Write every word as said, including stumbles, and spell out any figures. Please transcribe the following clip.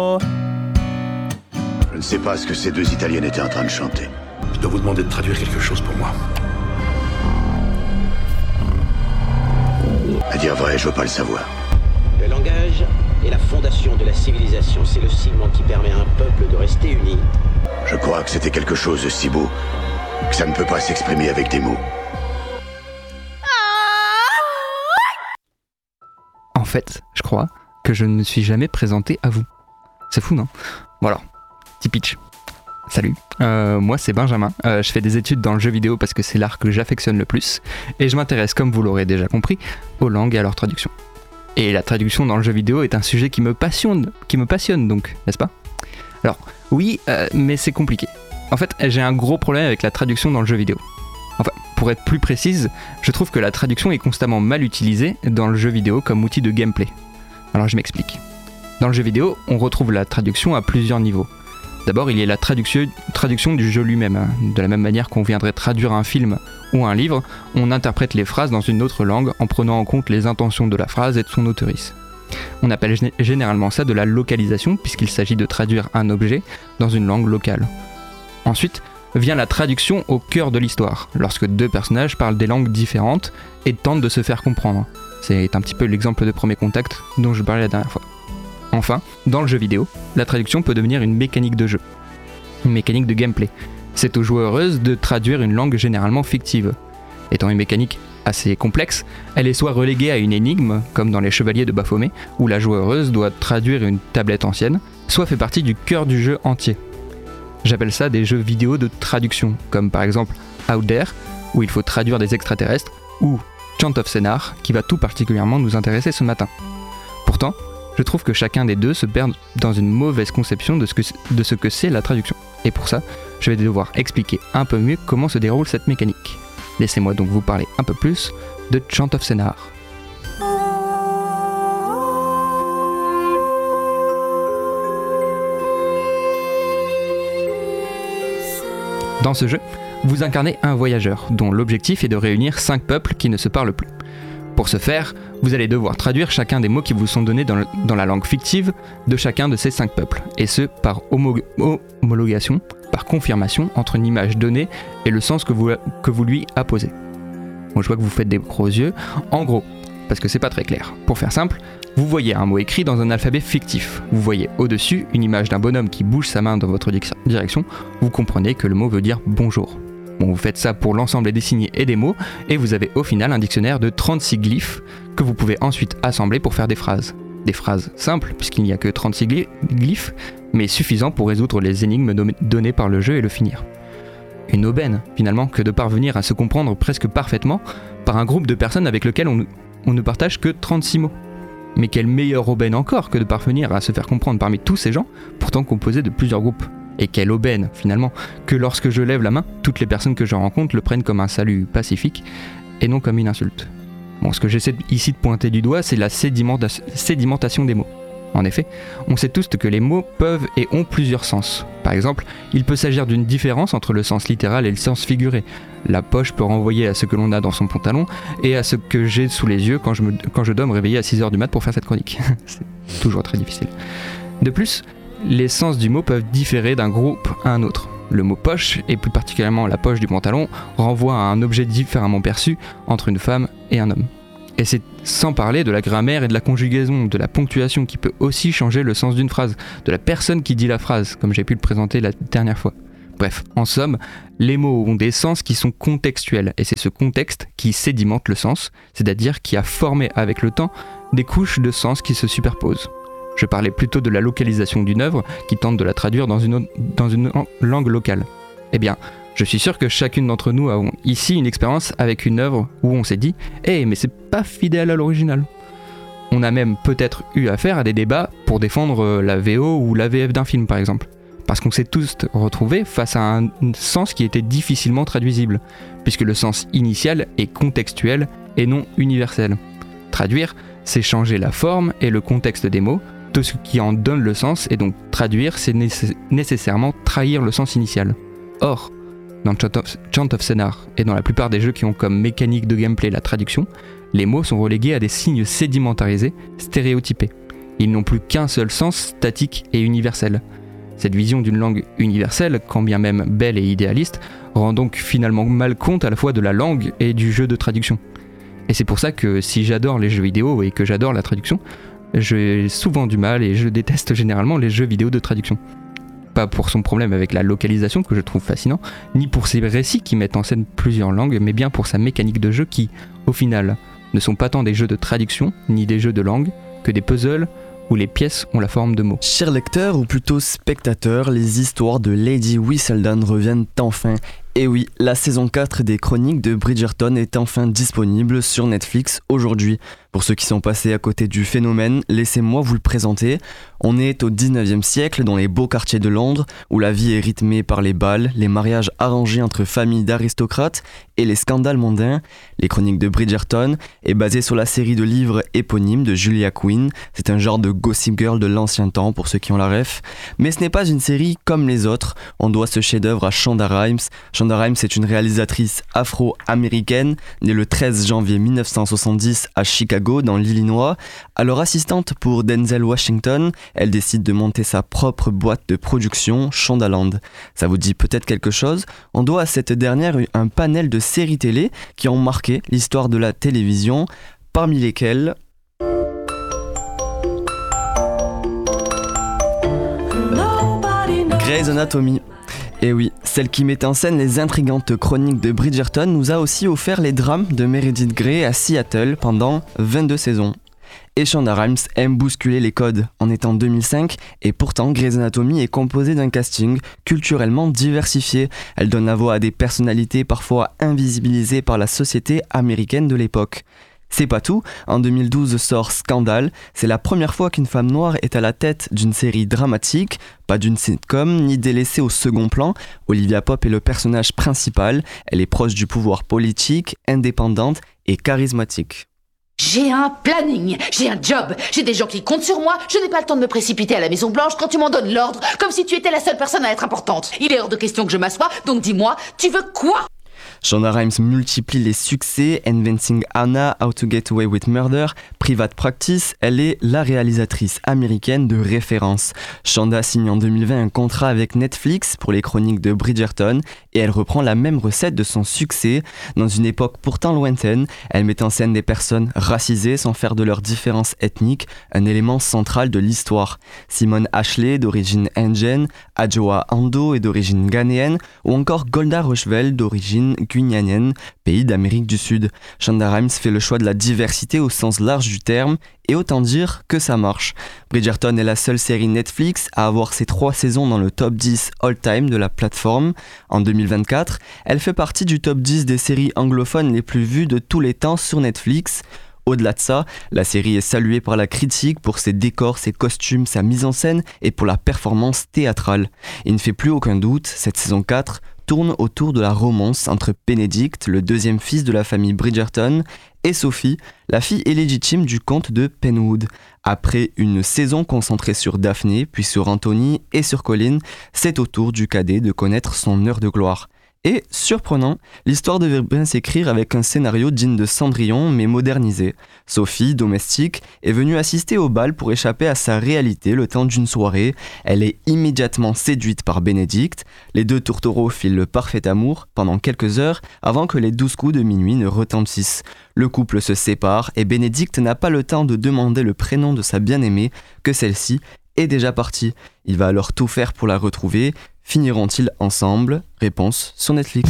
Je ne sais pas ce que ces deux Italiennes étaient en train de chanter. Je dois vous demander de traduire quelque chose pour moi. À dire vrai, je veux pas le savoir. Le langage est la fondation de la civilisation. C'est le ciment qui permet à un peuple de rester uni. Je crois que c'était quelque chose de si beau que ça ne peut pas s'exprimer avec des mots. En fait, je crois que je ne me suis jamais présenté à vous. C'est fou, non ? Bon alors, petit pitch. Salut, euh, moi c'est Benjamin, euh, je fais des études dans le jeu vidéo parce que c'est l'art que j'affectionne le plus, et je m'intéresse, comme vous l'aurez déjà compris, aux langues et à leur traduction. Et la traduction dans le jeu vidéo est un sujet qui me passionne, qui me passionne donc, n'est-ce pas ? Alors, oui, euh, mais c'est compliqué. En fait, j'ai un gros problème avec la traduction dans le jeu vidéo. Enfin, pour être plus précise, je trouve que la traduction est constamment mal utilisée dans le jeu vidéo comme outil de gameplay. Alors je m'explique. Dans le jeu vidéo, on retrouve la traduction à plusieurs niveaux. D'abord, il y a la traduction, traduction du jeu lui-même. De la même manière qu'on viendrait traduire un film ou un livre, on interprète les phrases dans une autre langue en prenant en compte les intentions de la phrase et de son autrice. On appelle gé- généralement ça de la localisation, puisqu'il s'agit de traduire un objet dans une langue locale. Ensuite, vient la traduction au cœur de l'histoire, lorsque deux personnages parlent des langues différentes et tentent de se faire comprendre. C'est un petit peu l'exemple de Premier Contact dont je parlais la dernière fois. Enfin, dans le jeu vidéo, la traduction peut devenir une mécanique de jeu, une mécanique de gameplay. C'est aux joueuses de traduire une langue généralement fictive. Étant une mécanique assez complexe, elle est soit reléguée à une énigme, comme dans les Chevaliers de Baphomet, où la joueuse doit traduire une tablette ancienne, soit fait partie du cœur du jeu entier. J'appelle ça des jeux vidéo de traduction, comme par exemple Out There, où il faut traduire des extraterrestres, ou Chant of Sennaar, qui va tout particulièrement nous intéresser ce matin. Pourtant, je trouve que chacun des deux se perd dans une mauvaise conception de ce que, de ce que c'est la traduction. Et pour ça, je vais devoir expliquer un peu mieux comment se déroule cette mécanique. Laissez-moi donc vous parler un peu plus de Chant of Sennaar. Dans ce jeu, vous incarnez un voyageur, dont l'objectif est de réunir cinq peuples qui ne se parlent plus. Pour ce faire, vous allez devoir traduire chacun des mots qui vous sont donnés dans, le, dans la langue fictive de chacun de ces cinq peuples, et ce par homo, homologation, par confirmation entre une image donnée et le sens que vous, que vous lui apposez. Bon, je vois que vous faites des gros yeux. En gros, parce que c'est pas très clair. Pour faire simple, vous voyez un mot écrit dans un alphabet fictif. Vous voyez au-dessus une image d'un bonhomme qui bouge sa main dans votre direction. Vous comprenez que le mot veut dire bonjour. Bon, vous faites ça pour l'ensemble des signes et des mots, et vous avez au final un dictionnaire de trente-six glyphes que vous pouvez ensuite assembler pour faire des phrases. Des phrases simples, puisqu'il n'y a que trente-six glyphes, mais suffisants pour résoudre les énigmes données par le jeu et le finir. Une aubaine, finalement, que de parvenir à se comprendre presque parfaitement par un groupe de personnes avec lequel on, on ne partage que trente-six mots. Mais quelle meilleure aubaine encore que de parvenir à se faire comprendre parmi tous ces gens, pourtant composés de plusieurs groupes. Et quelle aubaine, finalement, que lorsque je lève la main, toutes les personnes que je rencontre le prennent comme un salut pacifique et non comme une insulte. Bon, ce que j'essaie ici de pointer du doigt, c'est la sédimenta- sédimentation des mots. En effet, on sait tous que les mots peuvent et ont plusieurs sens. Par exemple, il peut s'agir d'une différence entre le sens littéral et le sens figuré. La poche peut renvoyer à ce que l'on a dans son pantalon et à ce que j'ai sous les yeux quand je, me, quand je dois me réveiller à six heures du mat pour faire cette chronique. C'est toujours très difficile. De plus, les sens du mot peuvent différer d'un groupe à un autre. Le mot poche, et plus particulièrement la poche du pantalon, renvoie à un objet différemment perçu entre une femme et un homme. Et c'est sans parler de la grammaire et de la conjugaison, de la ponctuation qui peut aussi changer le sens d'une phrase, de la personne qui dit la phrase, comme j'ai pu le présenter la dernière fois. Bref, en somme, les mots ont des sens qui sont contextuels, et c'est ce contexte qui sédimente le sens, c'est-à-dire qui a formé avec le temps des couches de sens qui se superposent. Je parlais plutôt de la localisation d'une œuvre qui tente de la traduire dans une, autre, dans une langue locale. Eh bien, je suis sûr que chacune d'entre nous a ici une expérience avec une œuvre où on s'est dit « Eh, hey, mais c'est pas fidèle à l'original ». On a même peut-être eu affaire à des débats pour défendre la V O ou la V F d'un film par exemple. Parce qu'on s'est tous retrouvés face à un sens qui était difficilement traduisible, puisque le sens initial est contextuel et non universel. Traduire, c'est changer la forme et le contexte des mots, tout ce qui en donne le sens, et donc traduire, c'est nécess- nécessairement trahir le sens initial. Or, dans Chant of, Chant of Sennaar et dans la plupart des jeux qui ont comme mécanique de gameplay la traduction, les mots sont relégués à des signes sédimentarisés, stéréotypés. Ils n'ont plus qu'un seul sens, statique et universel. Cette vision d'une langue universelle, quand bien même belle et idéaliste, rend donc finalement mal compte à la fois de la langue et du jeu de traduction. Et c'est pour ça que si j'adore les jeux vidéo et que j'adore la traduction, j'ai souvent du mal et je déteste généralement les jeux vidéo de traduction. Pas pour son problème avec la localisation que je trouve fascinant, ni pour ses récits qui mettent en scène plusieurs langues, mais bien pour sa mécanique de jeu qui, au final, ne sont pas tant des jeux de traduction, ni des jeux de langue, que des puzzles où les pièces ont la forme de mots. Chers lecteurs, ou plutôt spectateurs, les histoires de Lady Whistledown reviennent enfin. Et oui, la saison quatre des Chroniques de Bridgerton est enfin disponible sur Netflix aujourd'hui. Pour ceux qui sont passés à côté du phénomène, laissez-moi vous le présenter. On est au dix-neuvième siècle, dans les beaux quartiers de Londres, où la vie est rythmée par les bals, les mariages arrangés entre familles d'aristocrates et les scandales mondains. Les Chroniques de Bridgerton est basée sur la série de livres éponyme de Julia Quinn. C'est un genre de Gossip Girl de l'ancien temps, pour ceux qui ont la ref. Mais ce n'est pas une série comme les autres. On doit ce chef-d'œuvre à Shonda Rhimes. Shonda Rhimes est une réalisatrice afro-américaine, née le treize janvier mille neuf cent soixante-dix à Chicago, dans l'Illinois. Alors assistante pour Denzel Washington, elle décide de monter sa propre boîte de production, Shondaland. Ça vous dit peut-être quelque chose ? On doit à cette dernière un panel de séries télé qui ont marqué l'histoire de la télévision, parmi lesquelles... Grey's Anatomy. Et oui, celle qui met en scène les intrigantes chroniques de Bridgerton nous a aussi offert les drames de Meredith Grey à Seattle pendant vingt-deux saisons. Et Shonda Rhimes aime bousculer les codes. On est en deux mille cinq et pourtant Grey's Anatomy est composée d'un casting culturellement diversifié. Elle donne la voix à des personnalités parfois invisibilisées par la société américaine de l'époque. C'est pas tout, en deux mille douze sort Scandale, c'est la première fois qu'une femme noire est à la tête d'une série dramatique, pas d'une sitcom, ni délaissée au second plan. Olivia Pope est le personnage principal, elle est proche du pouvoir politique, indépendante et charismatique. J'ai un planning, j'ai un job, j'ai des gens qui comptent sur moi, je n'ai pas le temps de me précipiter à la Maison Blanche quand tu m'en donnes l'ordre, comme si tu étais la seule personne à être importante. Il est hors de question que je m'assoie, donc dis-moi, tu veux quoi ? Shonda Rhimes multiplie les succès, Inventing Anna, How to Get Away with Murder, Private Practice, elle est la réalisatrice américaine de référence. Shonda signe en deux mille vingt un contrat avec Netflix pour les Chroniques de Bridgerton et elle reprend la même recette de son succès. Dans une époque pourtant lointaine, elle met en scène des personnes racisées sans faire de leurs différences ethniques un élément central de l'histoire. Simone Ashley, d'origine indienne, Adjoa Andoh est d'origine ghanéenne ou encore Golda Roshwell, d'origine guyanaienne, pays d'Amérique du Sud. Shonda Rhimes fait le choix de la diversité au sens large du terme et autant dire que ça marche. Bridgerton est la seule série Netflix à avoir ses trois saisons dans le top dix all-time de la plateforme. En deux mille vingt-quatre, elle fait partie du top dix des séries anglophones les plus vues de tous les temps sur Netflix. Au-delà de ça, la série est saluée par la critique pour ses décors, ses costumes, sa mise en scène et pour la performance théâtrale. Il ne fait plus aucun doute, cette saison quatre tourne autour de la romance entre Benedict, le deuxième fils de la famille Bridgerton, et Sophie, la fille illégitime du comte de Penwood. Après une saison concentrée sur Daphné, puis sur Anthony et sur Colin, c'est au tour du cadet de connaître son heure de gloire. Et, surprenant, l'histoire devait bien s'écrire avec un scénario digne de Cendrillon mais modernisé. Sophie, domestique, est venue assister au bal pour échapper à sa réalité le temps d'une soirée. Elle est immédiatement séduite par Benedict. Les deux tourtereaux filent le parfait amour pendant quelques heures avant que les douze coups de minuit ne retentissent. Le couple se sépare et Benedict n'a pas le temps de demander le prénom de sa bien-aimée que celle-ci est déjà partie. Il va alors tout faire pour la retrouver. Finiront-ils ensemble ? Réponse sur Netflix.